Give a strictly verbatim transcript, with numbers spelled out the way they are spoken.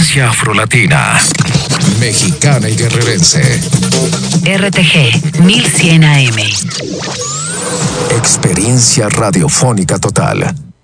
Frecuencia afrolatina, mexicana y guerrerense. R T G mil cien A M. Experiencia radiofónica total.